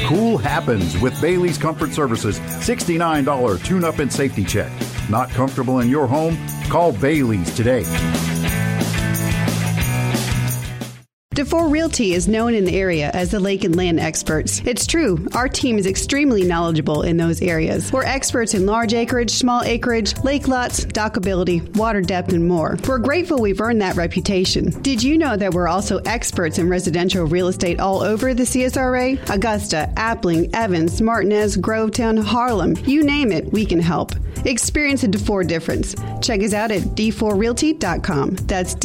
Cool happens with Bailey's Comfort Services $69 tune-up and safety check. Not comfortable in your home? Call Bailey's today. DeFore Realty is known in the area as the lake and land experts. It's true, our team is extremely knowledgeable in those areas. We're experts in large acreage, small acreage, lake lots, dockability, water depth, and more. We're grateful we've earned that reputation. Did you know that we're also experts in residential real estate all over the CSRA? Augusta, Appling, Evans, Martinez, Grovetown, Harlem, you name it, we can help. Experience a DeFore difference. Check us out at d4realty.com. That's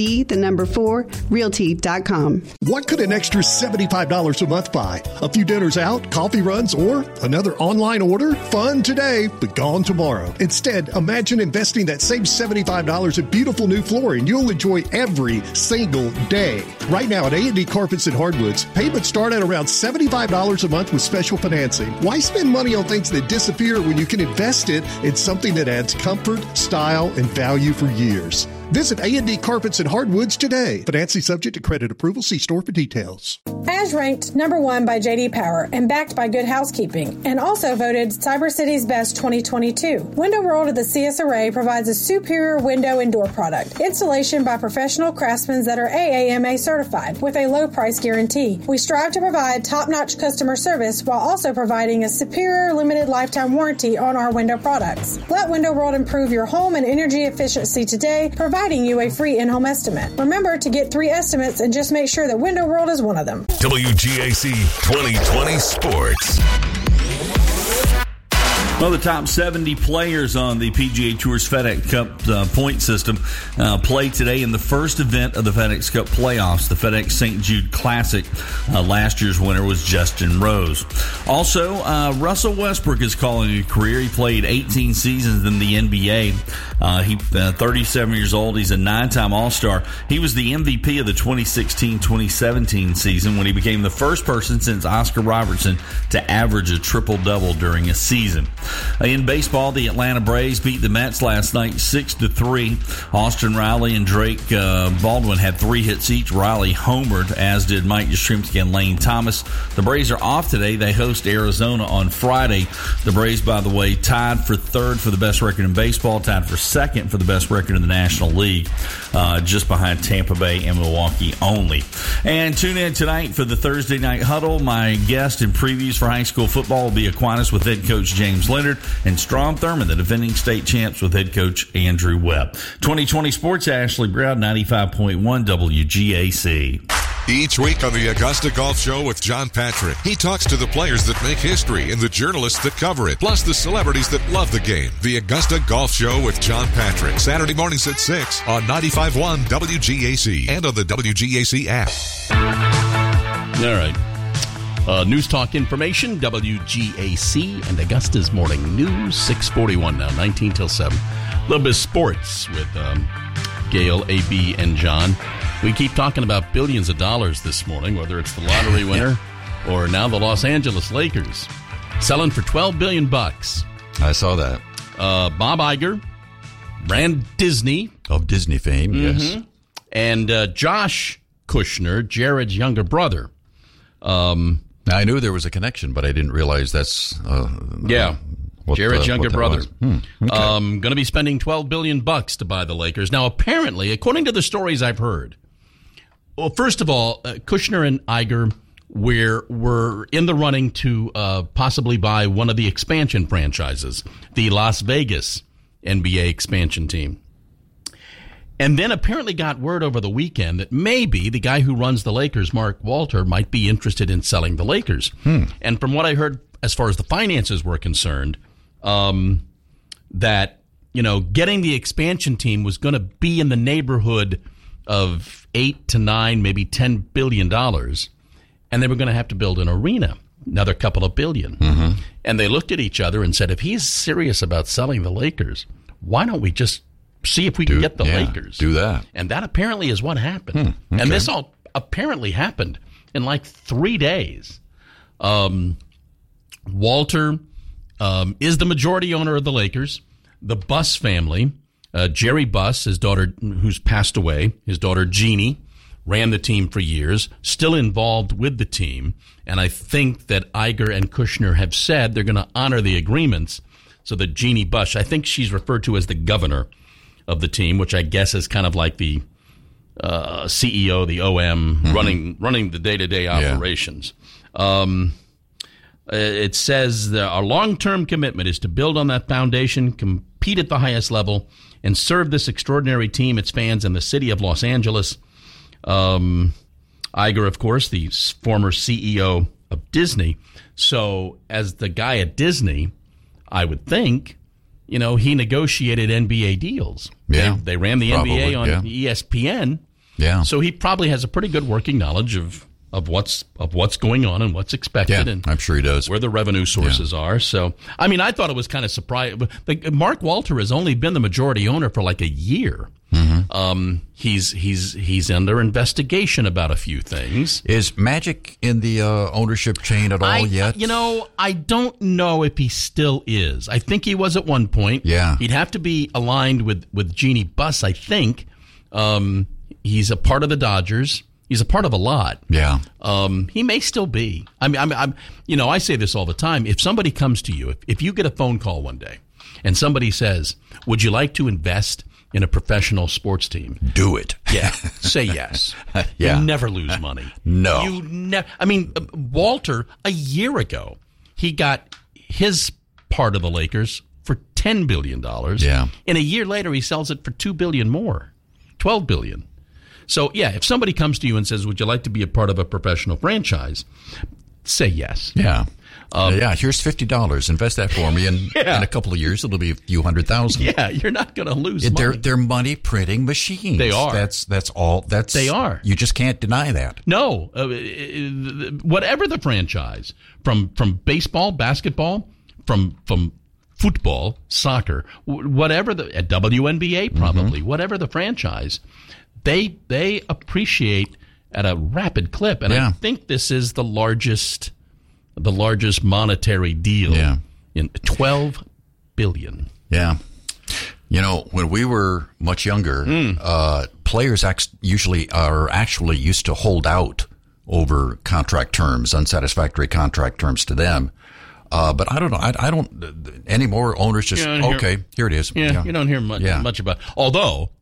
D4realty.com. What could an extra $75 a month buy? A few dinners out, coffee runs, or another online order? Fun today, but gone tomorrow. Instead, imagine investing that same $75 in beautiful new flooring you'll enjoy every single day. Right now at A&D Carpets and Hardwoods, payments start at around $75 a month with special financing. Why spend money on things that disappear when you can invest it in something that adds comfort, style, and value for years? Visit A&D Carpets and Hardwoods today. Financing subject to credit approval. See store for details. As ranked number 1 by J.D. Power and backed by Good Housekeeping, and also voted Cyber City's Best 2022, Window World of the CSRA provides a superior window and door product. Installation by professional craftsmen that are AAMA certified with a low price guarantee. We strive to provide top-notch customer service while also providing a superior limited lifetime warranty on our window products. Let Window World improve your home and energy efficiency today, providing you a free in-home estimate. Remember to get 3 estimates and just make sure that Window World is one of them. WGAC 2020 Sports. Well, the top 70 players on the PGA Tour's FedEx Cup point system play today in the first event of the FedEx Cup playoffs, the FedEx St. Jude Classic. Last year's winner was Justin Rose. Also, Russell Westbrook is calling a career. He played 18 seasons in the NBA. He's 37 years old. He's a 9-time All-Star. He was the MVP of the 2016-2017 season when he became the first person since Oscar Robertson to average a triple-double during a season. In baseball, the Atlanta Braves beat the Mets last night 6-3. Austin Riley and Drake Baldwin had 3 hits each. Riley homered, as did Mike Yastrzemski and Lane Thomas. The Braves are off today. They host Arizona on Friday. The Braves, by the way, tied for 3rd for the best record in baseball, tied for 2nd for the best record in the National League, just behind Tampa Bay and Milwaukee only. And tune in tonight for the Thursday Night Huddle. My guest in previews for high school football will be Aquinas with head coach James Leonard, and Strom Thurmond, the defending state champs, with head coach Andrew Webb. 2020 Sports, Ashley Brown, 95.1 WGAC. Each week on the Augusta Golf Show with John Patrick, he talks to the players that make history and the journalists that cover it, plus the celebrities that love the game. The Augusta Golf Show with John Patrick, Saturday mornings at 6 on 95.1 WGAC and on the WGAC app. All right. News Talk information, WGAC and Augusta's Morning News, 6:41 now, 19 till 7. A little bit of sports with Gail, AB, and John. We keep talking about billions of dollars this morning, whether it's the lottery winner or now the Los Angeles Lakers. Selling for $12 billion. I saw that. Bob Iger ran Disney. Of Disney fame, yes. And Josh Kushner, Jared's younger brother. I knew there was a connection, but I didn't realize that's... Jared's younger brother. Okay. Going to be spending $12 billion to buy the Lakers. Now, apparently, according to the stories I've heard, well, first of all, Kushner and Iger were in the running to possibly buy one of the expansion franchises, the Las Vegas NBA expansion team. And then apparently got word over the weekend that maybe the guy who runs the Lakers, Mark Walter, might be interested in selling the Lakers. And from what I heard, as far as the finances were concerned, that, getting the expansion team was going to be in the neighborhood of $8 to $9, maybe $10 billion. And they were going to have to build an arena, another couple of billion. And they looked at each other and said, if he's serious about selling the Lakers, why don't we just see if we can get the Lakers? Do that. And that apparently is what happened. Okay. And this all apparently happened in like 3 days. Walter is the majority owner of the Lakers. The Buss family, Jerry Buss, his daughter who's passed away, his daughter Jeannie, ran the team for years, still involved with the team. And I think that Iger and Kushner have said they're going to honor the agreements so that Jeannie Buss, I think she's referred to as the governor of the team, which I guess is kind of like the CEO, the OM, running the day-to-day operations. It says that our long-term commitment is to build on that foundation, compete at the highest level, and serve this extraordinary team, its fans, and the city of Los Angeles. Iger, of course, the former CEO of Disney. So as the guy at Disney, I would think, he negotiated NBA deals. Yeah, They ran the NBA on ESPN. Yeah. So he probably has a pretty good working knowledge of what's going on and what's expected. Yeah, and I'm sure he does. Where the revenue sources are. So, I mean, I thought it was kind of surprising. Mark Walter has only been the majority owner for like a year. He's under investigation about a few things. Is Magic in the ownership chain at all yet? I don't know if he still is. I think he was at one point. Yeah. He'd have to be aligned with Jeannie Buss, I think. He's a part of the Dodgers. He's a part of a lot. Yeah. He may still be. I say this all the time. If somebody comes to you, if you get a phone call one day and somebody says, "Would you like to invest in a professional sports team?" Do it. Yeah. Say yes. Yeah. You never lose money. No. You never. Walter, a year ago, he got his part of the Lakers for $10 billion. Yeah. And a year later, he sells it for $2 billion more, $12 billion. So, yeah, if somebody comes to you and says, "Would you like to be a part of a professional franchise?" say yes. Yeah. Here's $50. Invest that for me. And in a couple of years, it'll be a few $100,000. Yeah, you're not going to lose money. They're money printing machines. They are. That's all. They are. You just can't deny that. No. Whatever the franchise, from baseball, basketball, from football, soccer, whatever at WNBA probably, whatever the franchise, they appreciate at a rapid clip, and I think this is the largest monetary deal in $12 billion. Yeah. When we were much younger, players actually used to hold out over contract terms, unsatisfactory contract terms to them. But I don't know. I don't anymore. Owners just here it is. Yeah, you don't hear much about. Although,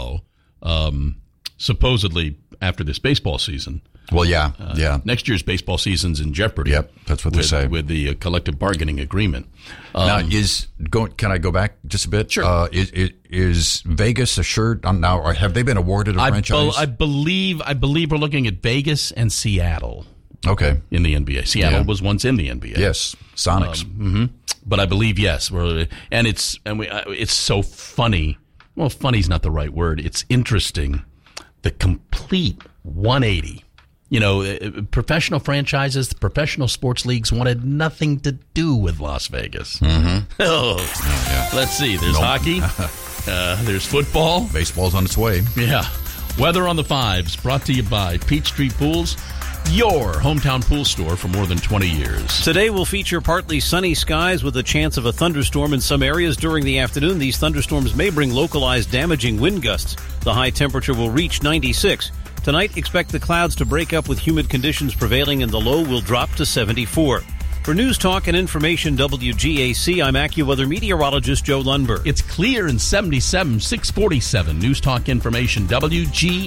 supposedly after this baseball season. Well, next year's baseball season's in jeopardy. Yep, that's what they say with the collective bargaining agreement. Now, can I go back just a bit? Sure. Is Vegas assured now, or have they been awarded a franchise? I believe we're looking at Vegas and Seattle. Okay. In the NBA, Seattle was once in the NBA. Yes, Sonics. But I believe yes, it's so funny. Well, funny's not the right word. It's interesting. The complete 180. Professional franchises, the professional sports leagues wanted nothing to do with Las Vegas. Let's see. There's hockey. There's football. Baseball's on its way. Yeah. Weather on the Fives, brought to you by Peachtree Pools, your hometown pool store for more than 20 years. Today will feature partly sunny skies with a chance of a thunderstorm in some areas during the afternoon. These thunderstorms may bring localized damaging wind gusts. The high temperature will reach 96. Tonight, expect the clouds to break up with humid conditions prevailing and the low will drop to 74. For News Talk and Information WGAC, I'm AccuWeather meteorologist Joe Lundberg. It's clear in 77, 647. News Talk Information WGAC.